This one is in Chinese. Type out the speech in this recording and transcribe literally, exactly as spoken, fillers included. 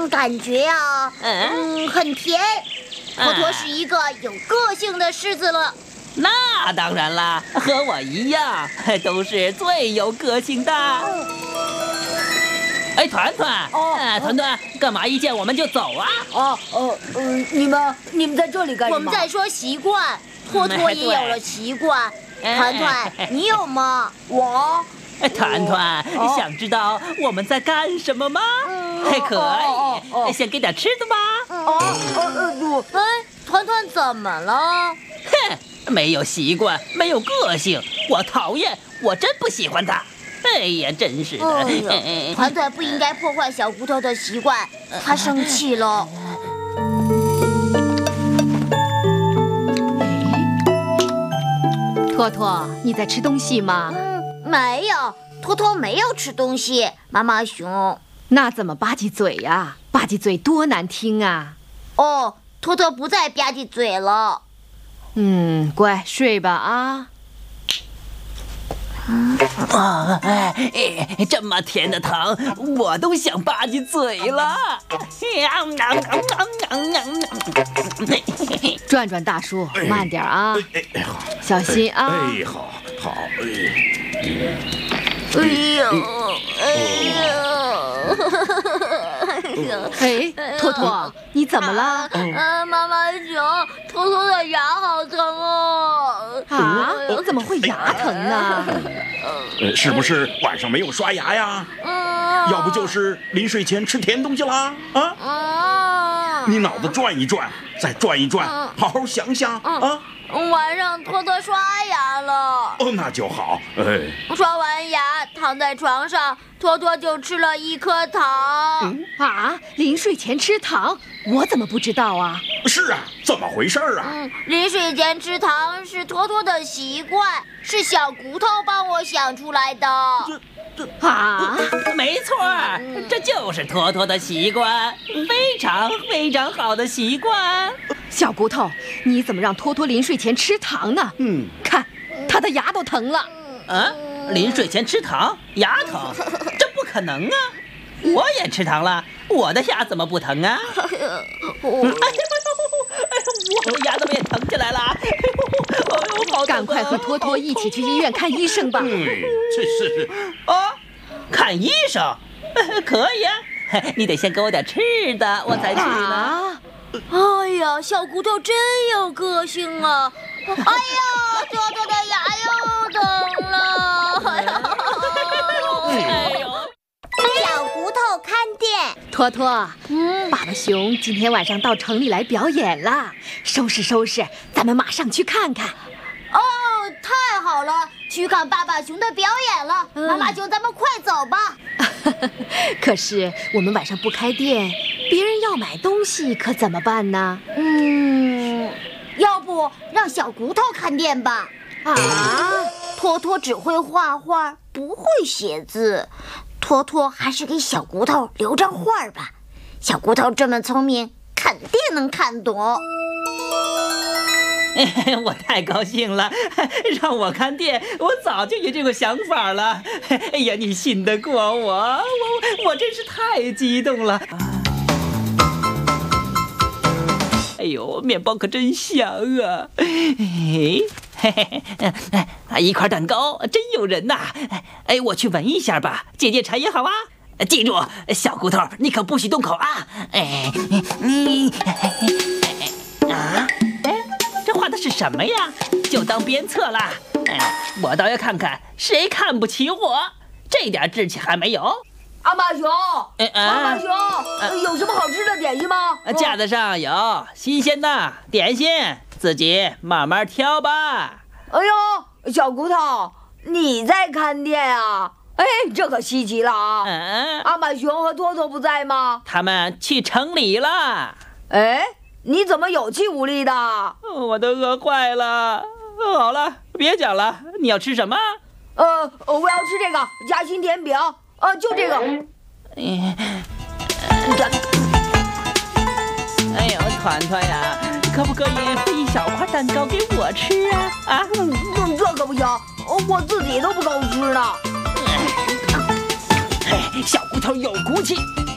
嗯，感觉啊，嗯，很甜。托托是一个有个性的狮子了。 那当然啦，和我一样，都是最有个性的。哎，团团， 哦， 呃、团团，干嘛一见我们就走啊？ 哦，呃，嗯，你们你们在这里干什么？ 我们在说习惯，托托也有了习惯。团团，你有吗？ 我。 团团， 哦、 想知道我们在干什么吗？还、嗯、可以，哦哦哦、先给点吃的吧。 哦，呃呃， 哎，团团怎么了？ 哼，没有习惯，没有个性，我讨厌，我真不喜欢他。哎呀，真是的！ 哎、团团不应该破坏小骨头的习惯，他生气了。 托托，你在吃东西吗？ 嗯，没有，托托没有吃东西。妈妈熊， 那怎么吧唧嘴呀？吧唧嘴多难听啊！ 哦，托托不再吧唧嘴了。 嗯，乖，睡吧啊。 啊，哎，这么甜的糖，我都想吧唧嘴了。 转转大叔，慢点啊，小心啊！ 哎，好，好， 哎呦，哎呦， 哎，托托，你怎么了？ 啊，妈妈熊，托托的牙好疼哦。 啊？怎么会牙疼呢？ 呃，是不是晚上没有刷牙呀？嗯。要不就是临睡前吃甜东西啦？啊？啊。你脑子转一转，再转一转，好好想想啊。 晚上托托刷牙了。 哦，那就好。哎， 刷完牙躺在床上，托托就吃了一颗糖。 嗯、啊，临睡前吃糖，我怎么不知道啊？ 是啊，怎么回事啊？ 嗯，临睡前吃糖是托托的习惯，是小骨头帮我想出来的。 这这啊， 没错，这就是托托的习惯，非常非常好的习惯。 小骨头，你怎么让托托临睡前吃糖呢？嗯，看，他的牙都疼了。 啊，临睡前吃糖，牙疼？这不可能啊！我也吃糖了，我的牙怎么不疼啊？哎呦，我的牙怎么也疼起来了？哎呦，好疼！ 赶快和托托一起去医院看医生吧。 嗯，这是啊，看医生，可以啊。你得先给我点吃的，我才去呢。 啊哎呀，小骨头真有个性啊！哎呀，托托的牙又疼了！哎呦，小骨头看店。 托托，嗯，爸爸熊今天晚上到城里来表演了，收拾收拾，咱们马上去看看。 哦，太好了，去看爸爸熊的表演了。嗯、妈妈熊，咱们快走吧。 可是我们晚上不开店，别人要买东西可怎么办呢？ 嗯，要不让小骨头看店吧？啊，托托只会画画，不会写字。托托还是给小骨头留张画吧。小骨头这么聪明，肯定能看懂。 我太高兴了，让我看店，我早就有这个想法了。哎呀，你信得过我？我我真是太激动了。哎呦，面包可真香啊！哎，嘿嘿，一块蛋糕真诱人呐！哎，我去闻一下吧，解解馋也好啊。记住，小骨头，你可不许动口啊！哎，你啊。画的是什么呀？就当鞭策了。哎，我倒要看看谁看不起我，这点志气还没有。 阿妈熊， 哎啊、 阿妈熊、呃，有什么好吃的点心吗？ 架子上有新鲜的点心，自己慢慢挑吧。 哎呦，小骨头，你在看店啊？哎，这可稀奇了啊！嗯，阿妈熊和托托不在吗？ 他们去城里了。 哎。你怎么有气无力的？ 我都饿坏了。好了，别讲了，你要吃什么？ 呃，我要吃这个夹心甜饼，呃，就这个。 嗯，哎呦，团团呀，可不可以分一小块蛋糕给我吃啊？啊， 嗯，这可不行，我自己都不够吃呢。 哎，小骨头有骨气，